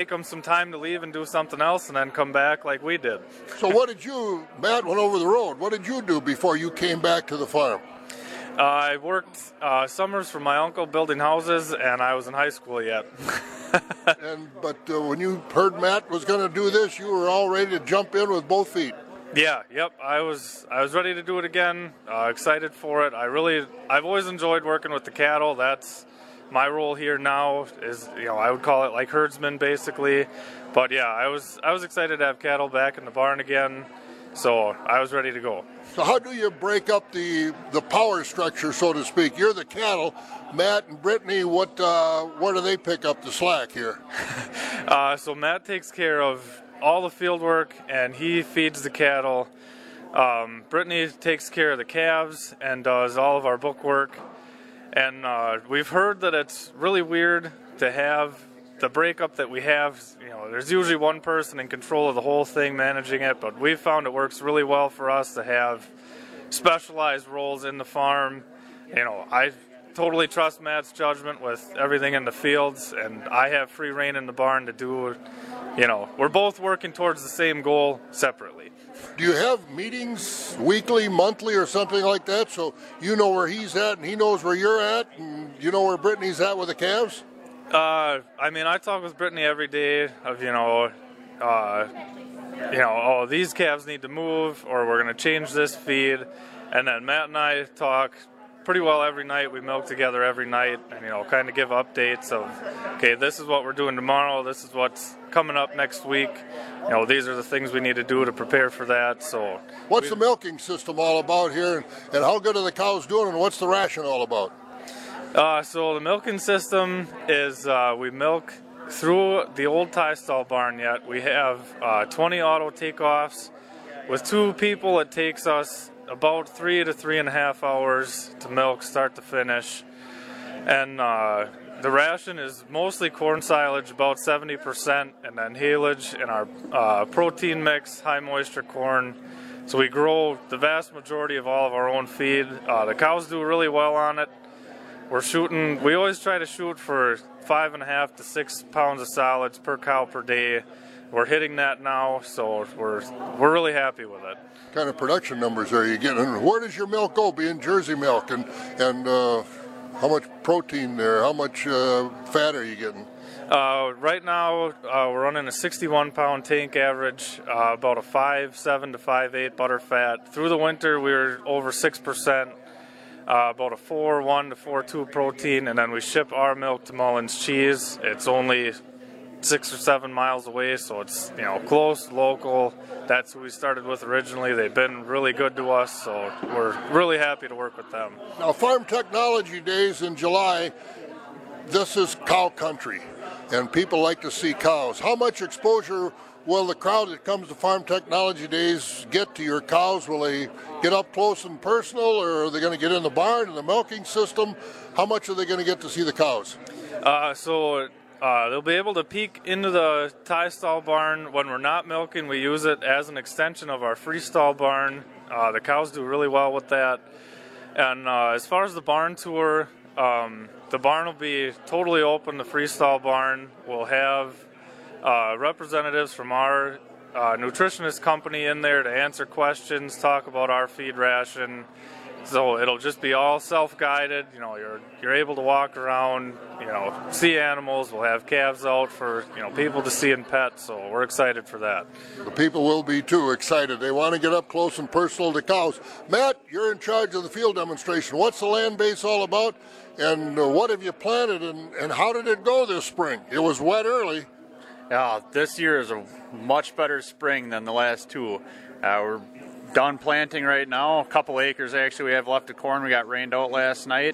take them some time to leave and do something else and then come back like we did. So Matt went over the road. What did you do before you came back to the farm? I worked summers for my uncle building houses, and I was in high school yet. But when you heard Matt was going to do this, you were all ready to jump in with both feet. Yeah, yep. I was ready to do it again. Excited for it. I've always enjoyed working with the cattle. That's my role here now. Is I would call it like herdsman basically. But yeah, I was excited to have cattle back in the barn again. So I was ready to go. So how do you break up the power structure, so to speak? You're the cattle. Matt and Brittany, where do they pick up the slack here? So Matt takes care of all the field work, and he feeds the cattle. Brittany takes care of the calves and does all of our book work. And we've heard that it's really weird to have the breakup that we have. There's usually one person in control of the whole thing managing it, but we've found it works really well for us to have specialized roles in the farm. I totally trust Matt's judgment with everything in the fields, and I have free reign in the barn to do, we're both working towards the same goal separately. Do you have meetings weekly, monthly, or something like that, so you know where he's at and he knows where you're at, and you know where Brittany's at with the calves? I talk with Brittany every day of, these calves need to move, or we're going to change this feed. And then Matt and I talk pretty well every night. We milk together every night and, kind of give updates of, okay, this is what we're doing tomorrow. This is what's coming up next week. These are the things we need to do to prepare for that. So, what's the milking system all about here, and how good are the cows doing, and what's the ration all about? So the milking system is we milk through the old tie stall barn yet. We have 20 auto takeoffs. With 2 people, it takes us about 3 to 3.5 hours to milk start to finish. And the ration is mostly corn silage, about 70%, and then haylage in our protein mix, high moisture corn. So we grow the vast majority of all of our own feed. The cows do really well on it. We always try to shoot for 5.5 to 6 pounds of solids per cow per day. We're hitting that now, so we're really happy with it. What kind of production numbers are you getting? Where does your milk go, being Jersey milk, and how much protein there? How much fat are you getting? Right now, we're running a 61-pound tank average, about a 5.7 to 5.8 butter fat. Through the winter, we were over 6%. About a 4.1 to 4.2 protein, and then we ship our milk to Mullins Cheese. It's only 6 or 7 miles away, so it's close, local. That's who we started with originally. They've been really good to us, so we're really happy to work with them. Now, Farm Technology Days in July, this is cow country, and people like to see cows. How much exposure will the crowd that comes to Farm Technology Days get to your cows? Will they get up close and personal, or are they going to get in the barn and the milking system? How much are they going to get to see the cows? They'll be able to peek into the tie stall barn. When we're not milking, we use it as an extension of our freestall barn. The cows do really well with that. And as far as the barn tour, the barn will be totally open, the freestall barn. We'll have representatives from our nutritionist company in there to answer questions, talk about our feed ration. So it'll just be all self-guided. You're able to walk around, see animals. We'll have calves out for people to see and pet. So we're excited for that. The people will be too excited. They want to get up close and personal to cows. Matt, you're in charge of the field demonstration. What's the land base all about, and what have you planted, and how did it go this spring? It was wet early. Yeah, this year is a much better spring than the last 2. We're done planting right now. A couple acres actually we have left of corn. We got rained out last night.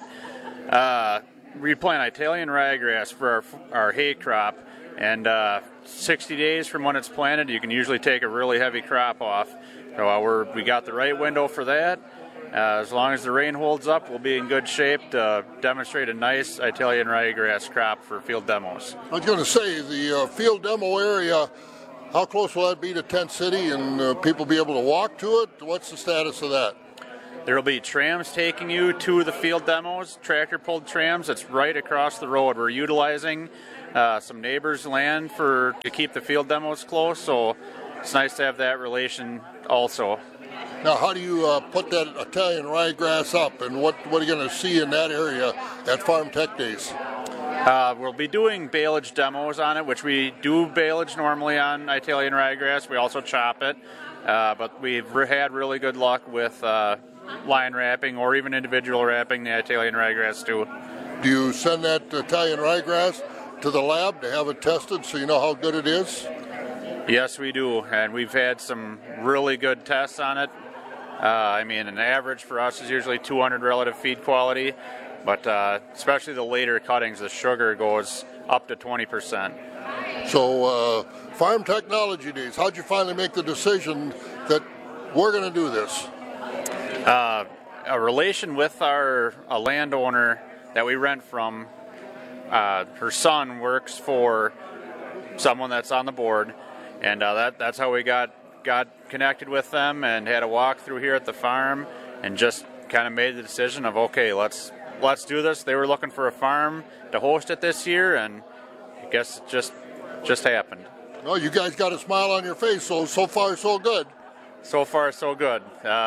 We plant Italian ryegrass for our hay crop, and 60 days from when it's planted, you can usually take a really heavy crop off. So we got the right window for that. As long as the rain holds up, we'll be in good shape to demonstrate a nice Italian ryegrass crop for field demos. I was going to say, the field demo area, how close will that be to Tent City, and people be able to walk to it? What's the status of that? There will be trams taking you to the field demos, tractor-pulled trams. It's right across the road. We're utilizing some neighbors' land to keep the field demos close, so it's nice to have that relation also. Now, how do you put that Italian ryegrass up, and what are you going to see in that area at Farm Tech Days? We'll be doing baleage demos on it, which we do baleage normally on Italian ryegrass. We also chop it, but we've had really good luck with line wrapping or even individual wrapping the Italian ryegrass too. Do you send that Italian ryegrass to the lab to have it tested so you know how good it is? Yes, we do, and we've had some really good tests on it. An average for us is usually 200 relative feed quality, but especially the later cuttings, the sugar goes up to 20%. So, Farm Technology Days, how'd you finally make the decision that we're going to do this? A relation with a landowner that we rent from, her son works for someone that's on the board, and that's how we got connected with them and had a walk through here at the farm and just kind of made the decision of, okay, let's do this. They were looking for a farm to host it this year, and I guess it just happened. Well, you guys got a smile on your face, so far so good. So far so good.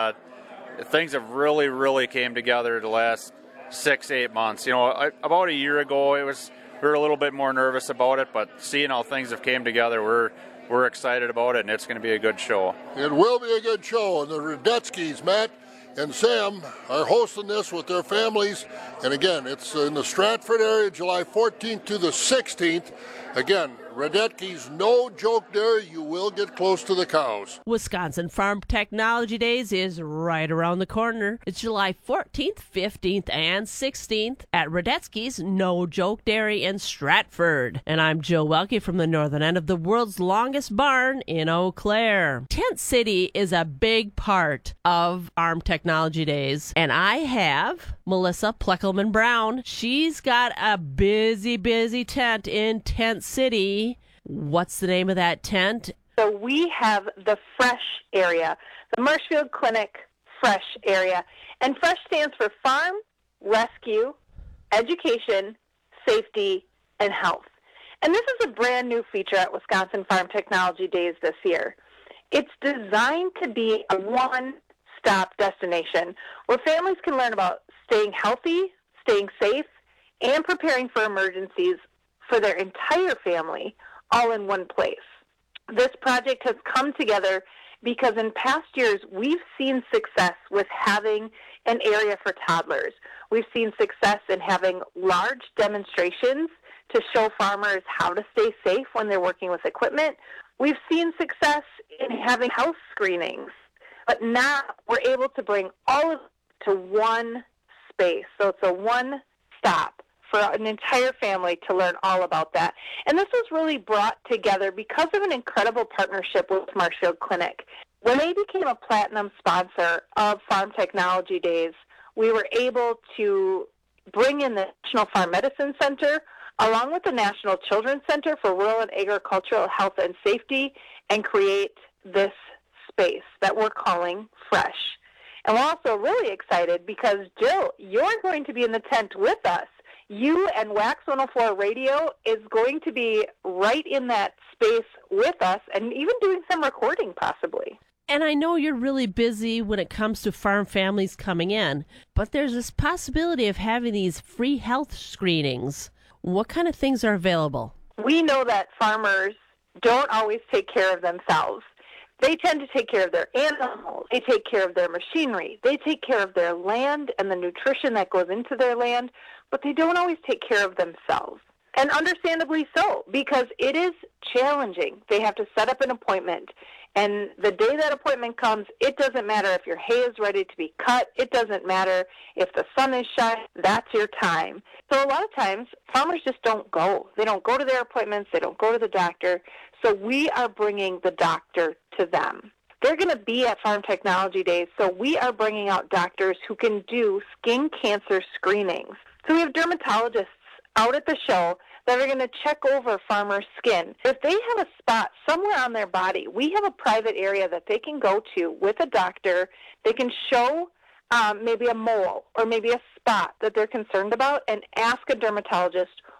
Things have really, really came together the last 6-8 months. About a year ago, we were a little bit more nervous about it, but seeing how things have came together, we're excited about it, and it's going to be a good show. It will be a good show, and the Radetskis, Matt and Sam, are hosting this with their families. And again, it's in the Stratford area, July 14th to the 16th. Again, Radetki's No Joke Dairy, you will get close to the cows. Wisconsin Farm Technology Days is right around the corner. It's July 14th, 15th, and 16th at Radetski's No Joke Dairy in Stratford. And I'm Joe Welke from the northern end of the world's longest barn in Eau Claire. Tent City is a big part of Farm Technology Days, and I have Melissa Pleckelman Brown. She's got a busy tent in Tent City. What's the name of that tent? So we have the FRESH area, the Marshfield Clinic FRESH area. And FRESH stands for Farm, Rescue, Education, Safety, and Health. And this is a brand new feature at Wisconsin Farm Technology Days this year. It's designed to be a one-stop destination where families can learn about staying healthy, staying safe, and preparing for emergencies for their entire family, all in one place. This project has come together because in past years we've seen success with having an area for toddlers. We've seen success in having large demonstrations to show farmers how to stay safe when they're working with equipment. We've seen success in having health screenings, but now we're able to bring all of it to one space. So it's a one-stop for an entire family to learn all about that. And this was really brought together because of an incredible partnership with Marshfield Clinic. When they became a platinum sponsor of Farm Technology Days, we were able to bring in the National Farm Medicine Center along with the National Children's Center for Rural and Agricultural Health and Safety and create this space that we're calling FRESH. And we're also really excited because, Jill, you're going to be in the tent with us. You and Wax 104 Radio is going to be right in that space with us and even doing some recording possibly. And I know you're really busy when it comes to farm families coming in, but there's this possibility of having these free health screenings. What kind of things are available? We know that farmers don't always take care of themselves. They tend to take care of their animals. They take care of their machinery. They take care of their land and the nutrition that goes into their land, but they don't always take care of themselves. And understandably so, because it is challenging. They have to set up an appointment. And the day that appointment comes, it doesn't matter if your hay is ready to be cut. It doesn't matter if the sun is shining. That's your time. So a lot of times, farmers just don't go. They don't go to their appointments. They don't go to the doctor. So we are bringing the doctor to them. They're going to be at Farm Technology Days, so we are bringing out doctors who can do skin cancer screenings. So we have dermatologists out at the show that are going to check over farmers' skin. If they have a spot somewhere on their body, we have a private area that they can go to with a doctor. They can show maybe a mole or maybe a spot that they're concerned about and ask a dermatologist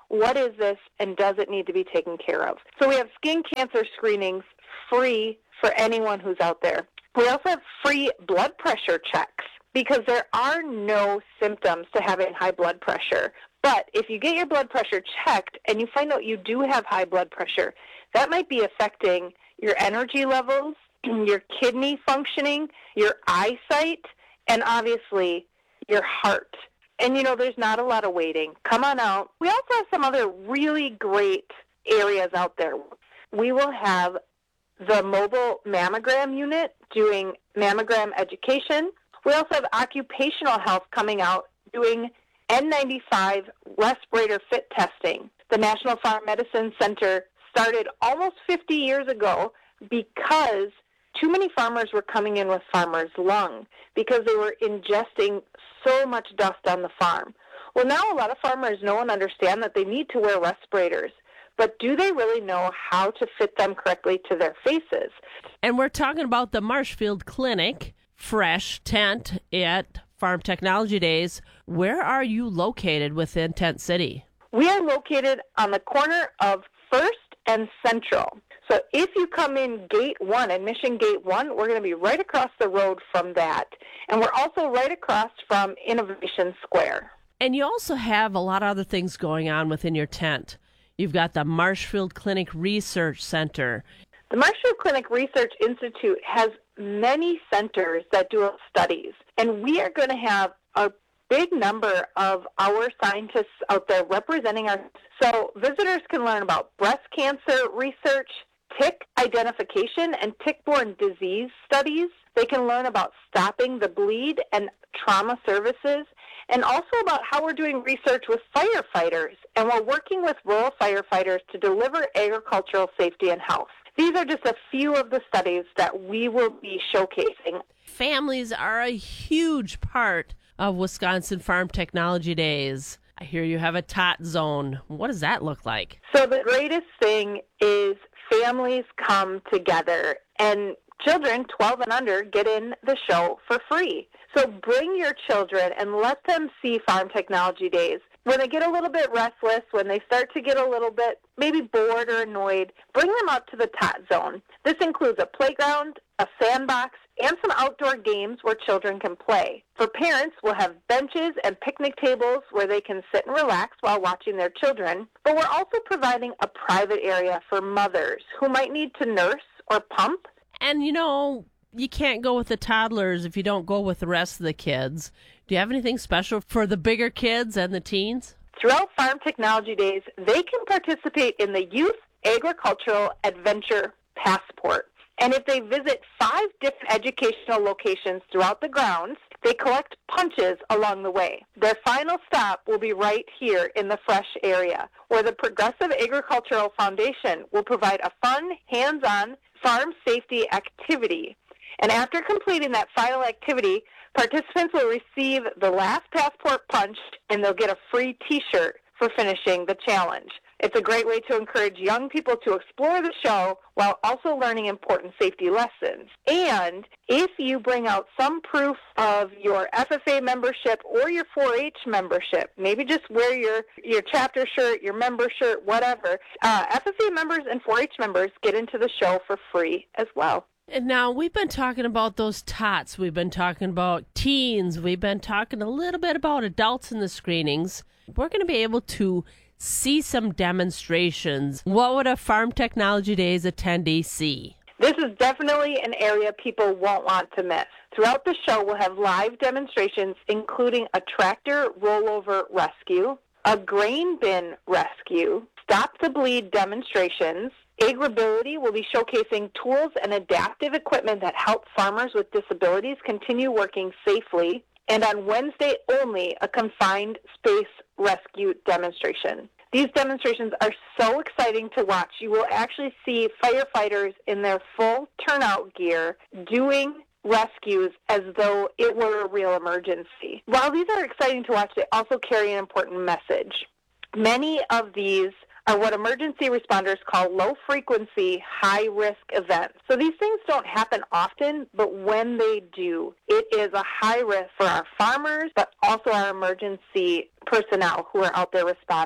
what is this and does it need to be taken care of. So we have skin cancer screenings free for anyone who's out there. We also have free blood pressure checks because there are no symptoms to having high blood pressure. But if you get your blood pressure checked and you find out you do have high blood pressure, that might be affecting your energy levels, your kidney functioning, your eyesight, and obviously your heart. And, there's not a lot of waiting. Come on out. We also have some other really great areas out there. We will have the mobile mammogram unit doing mammogram education. We also have occupational health coming out doing N95 respirator fit testing. The National Farm Medicine Center started almost 50 years ago because too many farmers were coming in with farmer's lung because they were ingesting so much dust on the farm. Well, now a lot of farmers know and understand that they need to wear respirators, but do they really know how to fit them correctly to their faces? And we're talking about the Marshfield Clinic, fresh tent at Farm Technology Days. Where are you located within Tent City? We are located on the corner of First and Central. So if you come in Gate 1, Admission Gate 1, we're going to be right across the road from that. And we're also right across from Innovation Square. And you also have a lot of other things going on within your tent. You've got the Marshfield Clinic Research Center. The Marshfield Clinic Research Institute has many centers that do studies. And we are going to have a big number of our scientists out there representing us. So visitors can learn about breast cancer research, tick identification, and tick-borne disease studies. They can learn about stopping the bleed and trauma services, and also about how we're doing research with firefighters. And we're working with rural firefighters to deliver agricultural safety and health. These are just a few of the studies that we will be showcasing. Families are a huge part of Wisconsin Farm Technology Days. I hear you have a tot zone. What does that look like? So the greatest thing is families come together, and children 12 and under get in the show for free. So bring your children and let them see Farm Technology Days. When they get a little bit restless, when they start to get a little bit maybe bored or annoyed, bring them out to the tot zone. This includes a playground, a sandbox, and some outdoor games where children can play. For parents, we'll have benches and picnic tables where they can sit and relax while watching their children. But we're also providing a private area for mothers who might need to nurse or pump. And you can't go with the toddlers if you don't go with the rest of the kids. Do you have anything special for the bigger kids and the teens? Throughout Farm Technology Days, they can participate in the Youth Agricultural Adventure Passport. And if they visit 5 different educational locations throughout the grounds, they collect punches along the way. Their final stop will be right here in the Fresh area, where the Progressive Agricultural Foundation will provide a fun, hands-on farm safety activity. And after completing that final activity, participants will receive the last passport punch, and they'll get a free T-shirt for finishing the challenge. It's a great way to encourage young people to explore the show while also learning important safety lessons. And if you bring out some proof of your FFA membership or your 4-H membership, maybe just wear your chapter shirt, your member shirt, whatever, FFA members and 4-H members get into the show for free as well. And now we've been talking about those tots. We've been talking about teens. We've been talking a little bit about adults in the screenings. We're going to be able to see some demonstrations. What would a Farm Technology Days attendee see? This is definitely an area people won't want to miss. Throughout the show, we'll have live demonstrations, including a tractor rollover rescue, a grain bin rescue, stop the bleed demonstrations. Agribility will be showcasing tools and adaptive equipment that help farmers with disabilities continue working safely. And on Wednesday only, a confined space rescue demonstration. These demonstrations are so exciting to watch. You will actually see firefighters in their full turnout gear doing rescues as though it were a real emergency. While these are exciting to watch, they also carry an important message. Many of these are what emergency responders call low-frequency, high-risk events. So these things don't happen often, but when they do, it is a high risk for our farmers, but also our emergency personnel who are out there responding.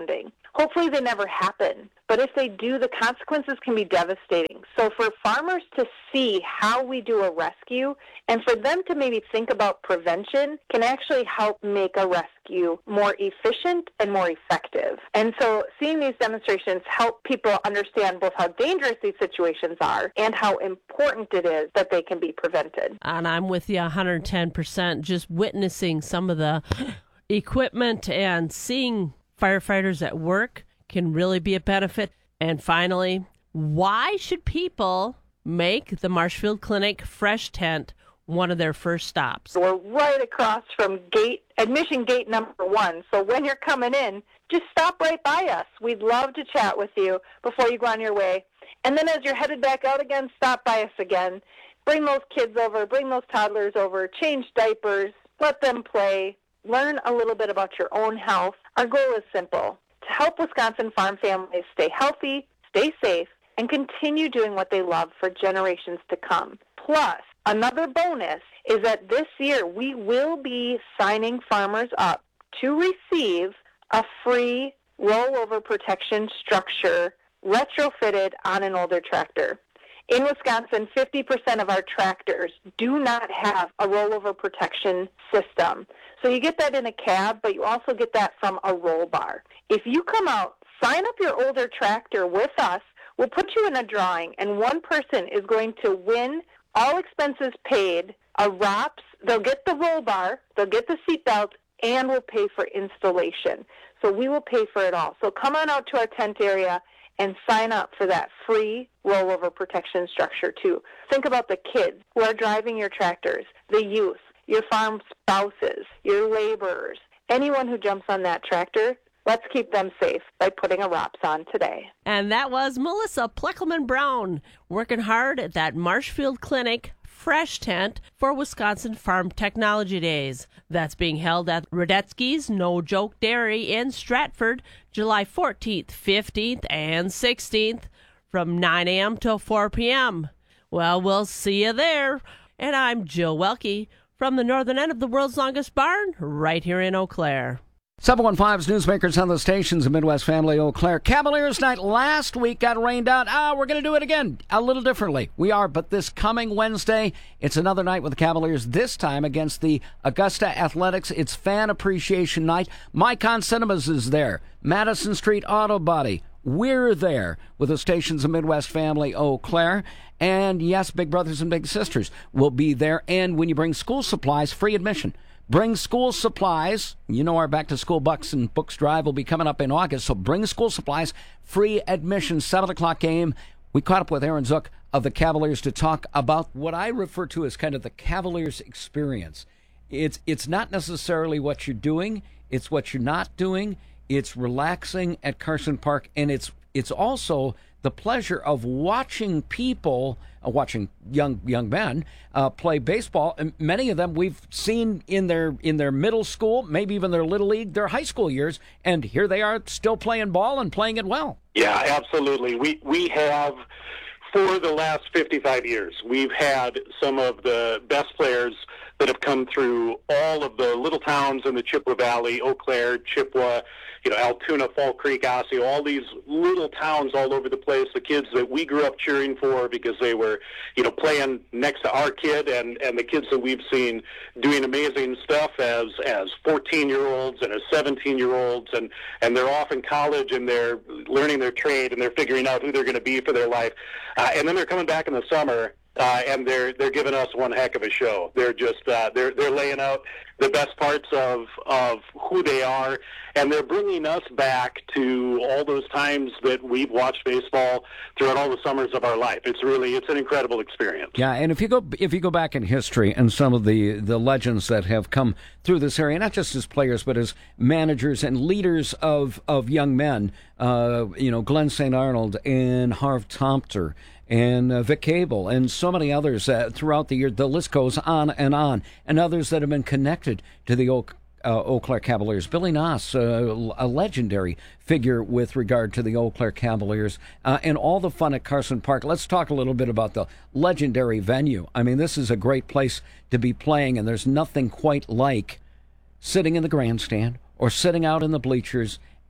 Hopefully they never happen. But if they do, the consequences can be devastating. So for farmers to see how we do a rescue and for them to maybe think about prevention can actually help make a rescue more efficient and more effective. And so seeing these demonstrations help people understand both how dangerous these situations are and how important it is that they can be prevented. And I'm with you 110%. Just witnessing some of the equipment and seeing firefighters at work can really be a benefit. And finally, why should people make the Marshfield Clinic Fresh Tent one of their first stops? We're right across from admission gate number 1. So when you're coming in, just stop right by us. We'd love to chat with you before you go on your way. And then as you're headed back out again, stop by us again. Bring those kids over, bring those toddlers over, change diapers, let them play, learn a little bit about your own health. Our goal is simple: to help Wisconsin farm families stay healthy, stay safe, and continue doing what they love for generations to come. Plus, another bonus is that this year we will be signing farmers up to receive a free rollover protection structure retrofitted on an older tractor. In Wisconsin, 50% of our tractors do not have a rollover protection system. So you get that in a cab, but you also get that from a roll bar. If you come out, sign up your older tractor with us, we'll put you in a drawing, and one person is going to win, all expenses paid, a ROPS. They'll get the roll bar, they'll get the seat belt, and we'll pay for installation. So we will pay for it all. So come on out to our tent area and sign up for that free rollover protection structure too. Think about the kids who are driving your tractors, the youth, your farm spouses, your laborers, anyone who jumps on that tractor. Let's keep them safe by putting a ROPS on today. And that was Melissa Pleckelman-Brown working hard at that Marshfield Clinic Fresh Tent for Wisconsin Farm Technology Days. That's being held at Radetzky's No Joke Dairy in Stratford, July 14th, 15th, and 16th from 9 a.m. till 4 p.m. Well, we'll see you there. And I'm Jill Welke from the northern end of the world's longest barn, right here in Eau Claire. 715's Newsmakers on the stations of Midwest Family Eau Claire. Cavaliers night last week got rained out. We're going to do it again a little differently. We are, but this coming Wednesday, it's another night with the Cavaliers, this time against the Augusta Athletics. It's Fan Appreciation Night. Micon Cinemas is there. Madison Street Auto Body. We're there with the stations of Midwest Family Eau Claire. And yes, Big Brothers and Big Sisters will be there. And when you bring school supplies, free admission. Bring school supplies. You know our back-to-school Bucks and Books Drive will be coming up in August, so bring school supplies. Free admission, 7 o'clock game. We caught up with Aaron Zook of the Cavaliers to talk about what I refer to as kind of the Cavaliers experience. It's not necessarily what you're doing. It's what you're not doing. It's relaxing at Carson Park, and it's also the pleasure of watching people, watching young men play baseball. And many of them we've seen in their middle school, maybe even their little league, their high school years, and here they are still playing ball and playing it well. Yeah, absolutely. We have, for the last 55 years, we've had some of the best players that have come through all of the little towns in the Chippewa Valley, Eau Claire, Chippewa, Altoona, Fall Creek, Osseo, all these little towns all over the place, the kids that we grew up cheering for because they were, playing next to our kid, and the kids that we've seen doing amazing stuff as 14-year-olds and as 17-year-olds, and they're off in college and they're learning their trade and they're figuring out who they're going to be for their life. And then they're coming back in the summer, and they're giving us one heck of a show. They're just they're laying out the best parts of who they are, and they're bringing us back to all those times that we've watched baseball throughout all the summers of our life. It's an incredible experience. Yeah, and if you go back in history and some of the legends that have come through this area, not just as players but as managers and leaders of young men, Glenn St. Arnold and Harv Tomter and Vic Cable and so many others throughout the year. The list goes on, and others that have been connected to the Eau Claire Cavaliers. Billy Noss, a legendary figure with regard to the Eau Claire Cavaliers, and all the fun at Carson Park. Let's talk a little bit about the legendary venue. I mean, this is a great place to be playing, and there's nothing quite like sitting in the grandstand or sitting out in the bleachers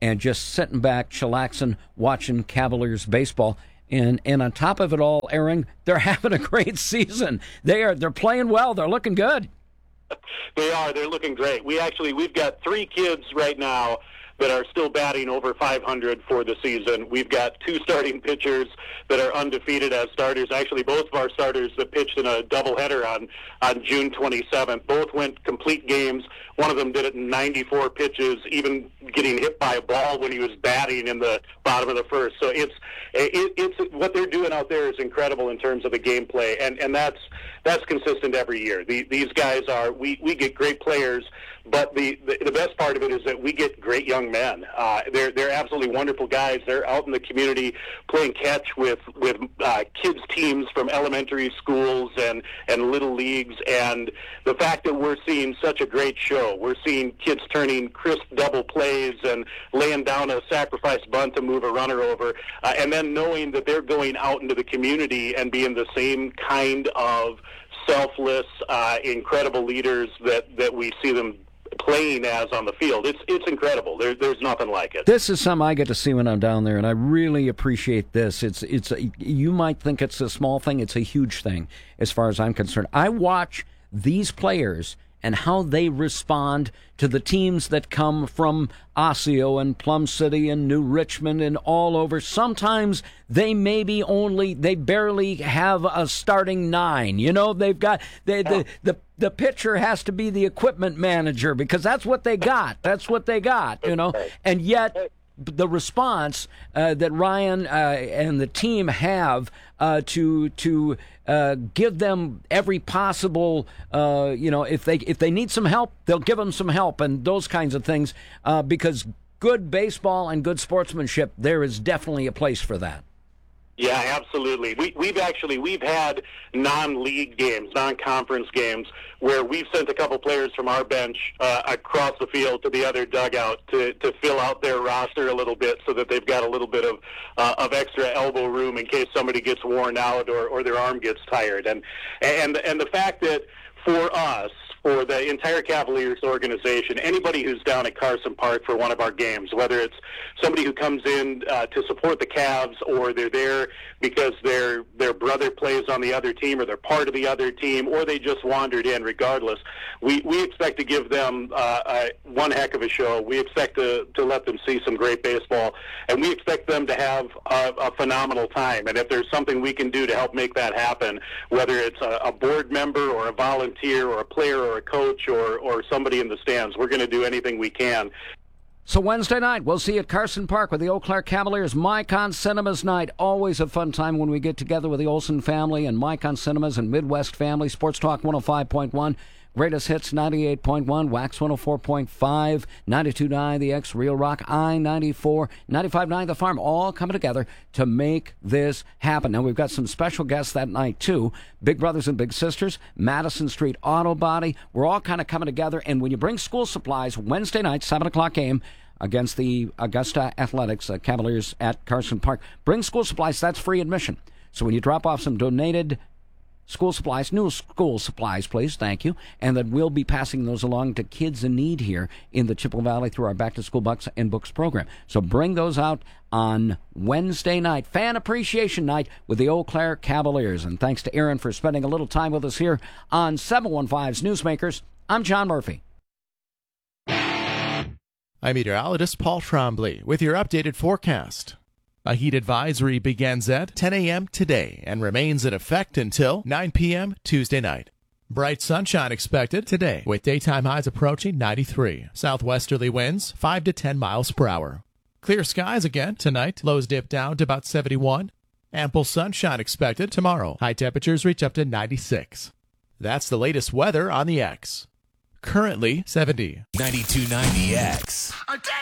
and just sitting back, chillaxing, watching Cavaliers baseball. And on top of it all, Aaron, they're having a great season. They're playing well. They're looking good. They are. They're looking great. We've got 3 kids right now that are still batting over 500 for the season. We've got 2 starting pitchers that are undefeated as starters. Actually, both of our starters that pitched in a doubleheader on June 27th, both went complete games. One of them did it in 94 pitches, even getting hit by a ball when he was batting in the bottom of the first. So it's what they're doing out there is incredible in terms of the gameplay, and that's consistent every year. These guys are we get great players, but the best part of it is that we get great young men. They're absolutely wonderful guys. They're out in the community playing catch with kids teams from elementary schools and little leagues, and the fact that we're seeing such a great show. We're seeing kids turning crisp double plays and laying down a sacrifice bunt to move a runner over, and then knowing that they're going out into the community and being the same kind of selfless, incredible leaders that we see them playing as on the field. It's incredible. There's nothing like it. This is something I get to see when I'm down there, and I really appreciate this. You might think it's a small thing. It's a huge thing as far as I'm concerned. I watch these players and how they respond to the teams that come from Osseo and Plum City and New Richmond and all over. Sometimes they barely have a starting 9. You know, they've got the pitcher has to be the equipment manager because that's what they got. That's what they got, you know. And yet the response that Ryan and the team have to give them every possible, if they need some help, they'll give them some help and those kinds of things, because good baseball and good sportsmanship, there is definitely a place for that. Yeah, absolutely. We've had non-league games, non-conference games, where we've sent a couple players from our bench across the field to the other dugout to fill out their roster a little bit, so that they've got a little bit of extra elbow room in case somebody gets worn out or their arm gets tired. And the fact that for us, for the entire Cavaliers organization, anybody who's down at Carson Park for one of our games, whether it's somebody who comes in to support the Cavs, or they're there because their brother plays on the other team, or they're part of the other team, or they just wandered in, regardless, we expect to give them one heck of a show. We expect to let them see some great baseball, and we expect them to have a phenomenal time. And if there's something we can do to help make that happen, whether it's a board member or a volunteer or a player or a coach or somebody in the stands, we're going to do anything we can. So Wednesday night, we'll see you at Carson Park with the Eau Claire Cavaliers. Micon Cinemas night. Always a fun time when we get together with the Olsen family and Micon Cinemas and Midwest family. Sports Talk 105.1. Greatest Hits 98.1, Wax 104.5, 92.9 The X, Real Rock, I-94, 95.9 The Farm, all coming together to make this happen. Now, we've got some special guests that night, too. Big Brothers and Big Sisters, Madison Street Auto Body. We're all kind of coming together, and when you bring school supplies, Wednesday night, 7 o'clock game, against the Augusta Athletics, Cavaliers at Carson Park. Bring school supplies, that's free admission. So when you drop off some donated school supplies, new school supplies, please, thank you, and that we'll be passing those along to kids in need here in the Chippewa Valley through our Back to School Bucks and Books program. So bring those out on Wednesday night, Fan Appreciation Night with the Eau Claire Cavaliers. And thanks to Aaron for spending a little time with us here on 715's Newsmakers. I'm John Murphy. I'm meteorologist Paul Trombley with your updated forecast. A heat advisory begins at 10 a.m. today and remains in effect until 9 p.m. Tuesday night. Bright sunshine expected today with daytime highs approaching 93. Southwesterly winds 5 to 10 miles per hour. Clear skies again tonight. Lows dip down to about 71. Ample sunshine expected tomorrow. High temperatures reach up to 96. That's the latest weather on the X. Currently 70. 92.9 The X.